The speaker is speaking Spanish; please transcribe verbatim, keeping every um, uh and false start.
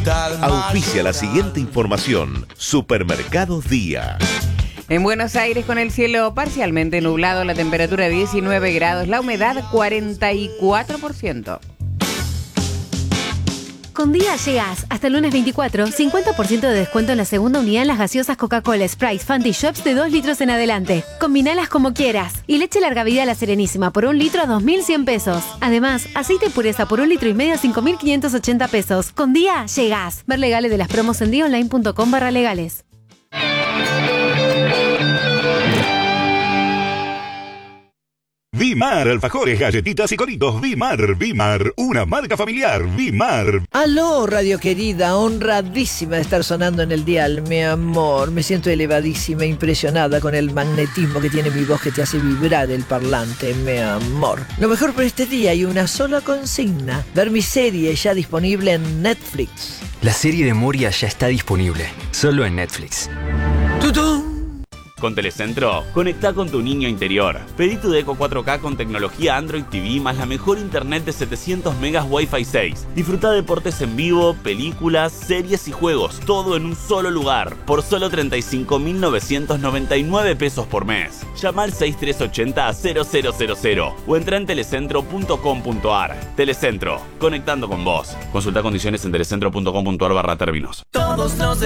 Auspicia la siguiente información. Supermercados Día. En Buenos Aires, con el cielo parcialmente nublado, la temperatura diecinueve grados, la humedad cuarenta y cuatro por ciento. Con Día llegas hasta el lunes veinticuatro, cincuenta por ciento de descuento en la segunda unidad en las gaseosas Coca-Cola, Sprite, Fanta y Shops de dos litros en adelante. Combinalas como quieras. Y leche larga vida La Serenísima por un litro a dos mil cien pesos. Además, aceite pureza por un litro y medio a cinco mil quinientos ochenta pesos. Con Día llegas. Ver legales de las promos en diaonline.com barra legales. Vimar, alfajores, galletitas y coritos. Vimar, Vimar, una marca familiar. Vimar. Aló, radio querida, honradísima de estar sonando en el dial, mi amor. Me siento elevadísima, impresionada con el magnetismo que tiene mi voz que te hace vibrar el parlante, mi amor. Lo mejor por este día y una sola consigna: ver mi serie ya disponible en Netflix. La serie de Moria ya está disponible, solo en Netflix. ¡Tutún! Con Telecentro, conectá con tu niño interior. Pedí tu Deco cuatro K con tecnología Android T V más la mejor internet de setecientos megas Wi-Fi seis. Disfruta deportes en vivo, películas, series y juegos, todo en un solo lugar, por solo treinta y cinco mil novecientos noventa y nueve pesos por mes. Llama al seis tres ocho cero cero cero cero cero o entra en telecentro punto com punto ar. Telecentro, conectando con vos. Consulta condiciones en telecentro punto com punto ar barra términos. Todos los